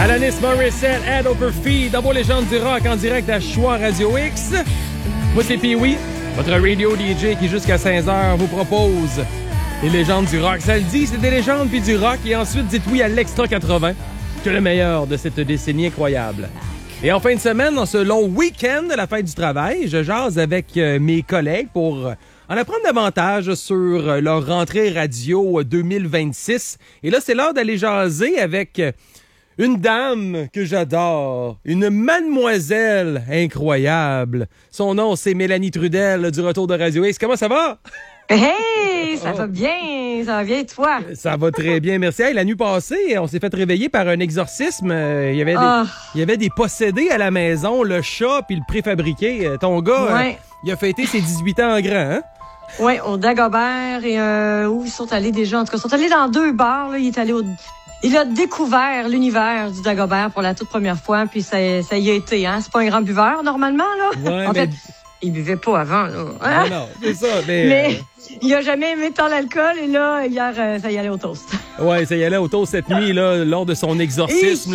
Alanis Morissette, Head Over Feet, double légende du rock en direct à Choix Radio X. Moi, c'est Pee-Wee, votre radio DJ qui, jusqu'à 15h, vous propose les légendes du rock. Ça le dit, c'est des légendes puis du rock. Et ensuite, dites oui à l'Extra 80, que le meilleur de cette décennie incroyable. Et en fin de semaine, dans ce long week-end de la fête du travail, je jase avec mes collègues pour en apprendre davantage sur leur rentrée radio 2026. Et là, c'est l'heure d'aller jaser avec une dame que j'adore, une mademoiselle incroyable. Son nom, c'est Mélanie Trudel du Retour de Radio X. Comment ça va? Hey, ça va bien, toi? Ça va très bien, merci. Hey, la nuit passée, on s'est fait réveiller par un exorcisme. Il y avait des possédés à la maison, le chat puis le préfabriqué. Ton gars, il a fêté ses 18 ans en grand, hein? Oui, au Dagobert et où ils sont allés déjà. En tout cas, ils sont allés dans 2 bars. Là. Il a découvert l'univers du Dagobert pour la toute première fois, puis ça y a été. Hein? C'est pas un grand buveur, normalement, là. Ouais, en fait, il buvait pas avant. Là. Hein? Non, c'est ça. Mais il a jamais aimé tant l'alcool, et là, hier, ça y allait au toast. Ouais, ça y allait au toast cette nuit, là, lors de son exorcisme.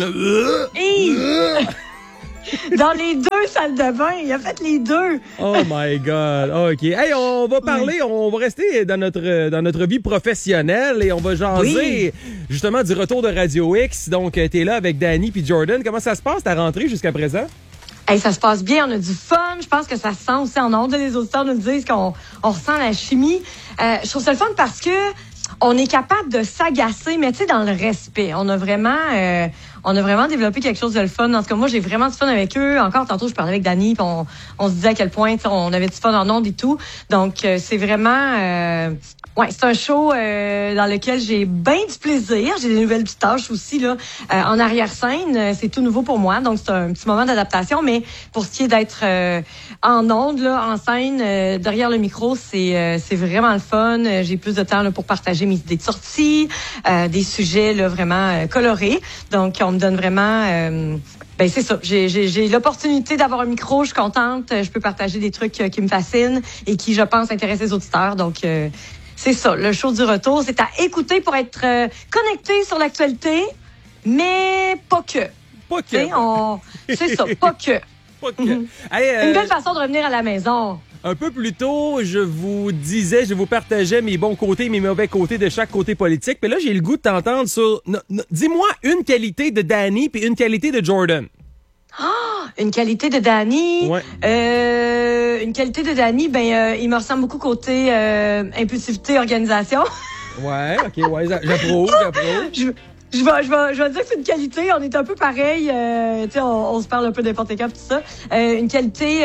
Dans les 2 salles de bain. Il a fait les 2. Oh my God. OK. Hey, on va parler, on va rester dans notre vie professionnelle et on va jaser justement du Retour de Radio X. Donc, t'es là avec Danny puis Jordan. Comment ça se passe ta rentrée jusqu'à présent? Hey, ça se passe bien, on a du fun. Je pense que ça se sent aussi en ondes. Les auditeurs nous disent qu'on ressent la chimie. Je trouve ça le fun parce que on est capable de s'agacer, mais tu sais, dans le respect. On a vraiment développé quelque chose de le fun. En tout cas, moi, j'ai vraiment du fun avec eux. Encore tantôt, je parlais avec Dani, puis on se disait à quel point on avait du fun en ondes et tout. Donc, c'est vraiment... c'est un show dans lequel j'ai bien du plaisir. J'ai des nouvelles petites tâches aussi là en arrière-scène. C'est tout nouveau pour moi, donc c'est un petit moment d'adaptation. Mais pour ce qui est d'être en ondes, là, en scène, derrière le micro, c'est vraiment le fun. J'ai plus de temps là, pour partager mes idées de sortie, des sujets là, vraiment colorés. Donc, on me donne vraiment... c'est ça. J'ai l'opportunité d'avoir un micro. Je suis contente. Je peux partager des trucs qui me fascinent et qui, je pense, intéressent les auditeurs. Donc... c'est ça, le show du retour, c'est à écouter pour être connecté sur l'actualité, mais pas que. Pas que. C'est ça, pas que. Pas que. Hey, une belle façon de revenir à la maison. Un peu plus tôt, je vous partageais mes bons côtés et mes mauvais côtés de chaque côté politique. Puis là, j'ai le goût de t'entendre sur... Dis-moi une qualité de Danny puis une qualité de Jordan. Une qualité de Danny. Ouais. Une qualité de Danny, il me ressemble beaucoup côté impulsivité, organisation. Ouais, OK, ouais, j'approuve. Je vais dire que c'est une qualité. On est un peu pareil. Tu sais, on se parle un peu n'importe quand, tout ça. Une qualité...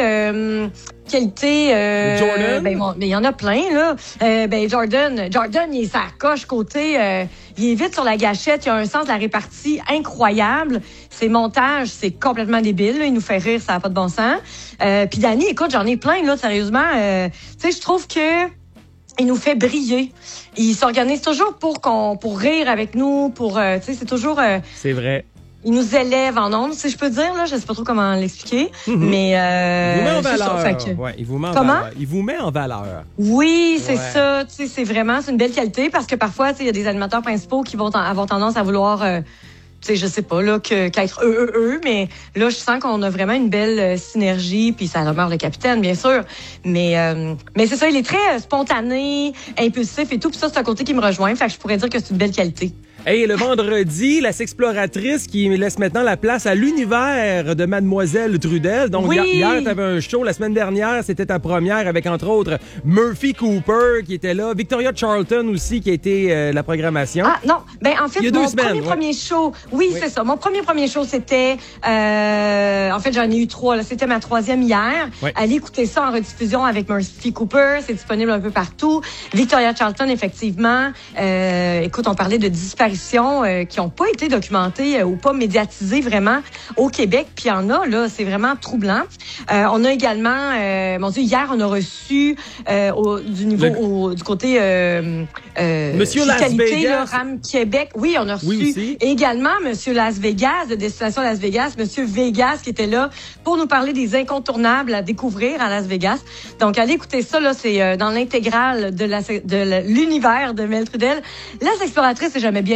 Jordan? Mais il y en a plein, là. Jordan, il est sa coche côté... il est vite sur la gâchette. Il a un sens de la répartie incroyable. Ses montages, c'est complètement débile. Là. Il nous fait rire, ça n'a pas de bon sens. Puis Danny, écoute, j'en ai plein, là, sérieusement. Tu sais, je trouve que... il nous fait briller. Il s'organise toujours pour rire avec nous, tu sais, c'est toujours... c'est vrai. Il nous élève en ondes, si je peux dire, là. Je sais pas trop comment l'expliquer, mais... il vous met en valeur. Ça, il vous met en comment? valeur. Il vous met en valeur. Oui, c'est ça. Tu sais, c'est une belle qualité parce que parfois, tu sais, il y a des animateurs principaux qui vont avoir tendance à vouloir... tu sais, je sais pas, là, qu'être mais là, je sens qu'on a vraiment une belle synergie, puis ça demeure le capitaine, bien sûr. Mais c'est ça, il est très spontané, impulsif et tout, puis ça, c'est un côté qui me rejoint, fait que je pourrais dire que c'est une belle qualité. Hey, le vendredi, la Sexploratrice qui laisse maintenant la place à l'univers de Mademoiselle Trudel. Donc, hier, t'avais un show. La semaine dernière, c'était ta première avec, entre autres, Murphy Cooper qui était là. Victoria Charlton aussi qui a été la programmation. Ah, non. En fait, mon premier show... Oui, c'est ça. Mon premier show, c'était... en fait, j'en ai eu 3. Là. C'était ma 3e hier. Ouais. Allez écouter ça en rediffusion avec Murphy Cooper. C'est disponible un peu partout. Victoria Charlton, effectivement. Écoute, on parlait de disparition qui n'ont pas été documentées ou pas médiatisées vraiment au Québec. Puis il y en a, là, c'est vraiment troublant. On a également, mon Dieu, hier, on a reçu du côté Monsieur Las Vegas. Là, RAM Québec. Oui, on a reçu également Monsieur Las Vegas, de Destination Las Vegas, Monsieur Vegas qui était là pour nous parler des incontournables à découvrir à Las Vegas. Donc, allez écouter ça, là, c'est dans l'intégrale de l'univers de Mel Trudel. La Sexploratrice, c'est jamais bien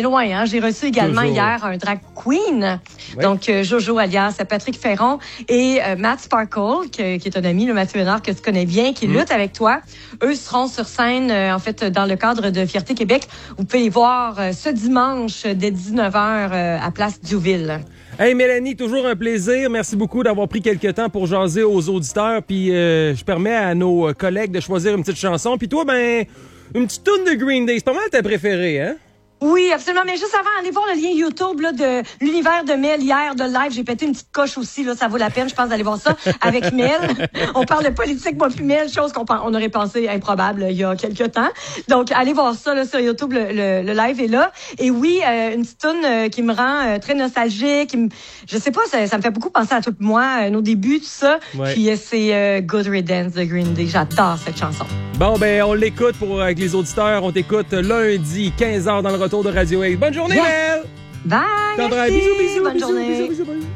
est loin. Hein? J'ai reçu également hier un drag queen. Oui. Donc, Jojo alias Patrick Ferron et Matt Sparkle, qui est un ami, le Mathieu Ménard, que tu connais bien, qui lutte avec toi. Eux seront sur scène, en fait, dans le cadre de Fierté Québec. Vous pouvez les voir ce dimanche dès 19h à Place Diouville. Hey Mélanie, toujours un plaisir. Merci beaucoup d'avoir pris quelques temps pour jaser aux auditeurs. Puis je permets à nos collègues de choisir une petite chanson. Puis toi, ben, une petite toune de Green Day. C'est pas mal ta préférée, hein? Oui, absolument. Mais juste avant, allez voir le lien YouTube là, de l'univers de Mel hier de live. J'ai pété une petite coche aussi. Là, ça vaut la peine, je pense, d'aller voir ça avec Mel. On parle de politique, moi puis Mel, chose on aurait pensé improbable il y a quelques temps. Donc, allez voir ça là, sur YouTube. Le live est là. Et oui, une petite toune qui me rend très nostalgique. Je sais pas, ça me fait beaucoup penser à tout moi, nos débuts, tout ça. Ouais. Puis c'est Good Riddance de Green Day. J'adore cette chanson. Bon, ben, on l'écoute avec les auditeurs. On t'écoute lundi, 15h dans le retour de Radio X. Bonne journée, Mel! Bye! Merci! Bisous, Bonne journée! Bisous.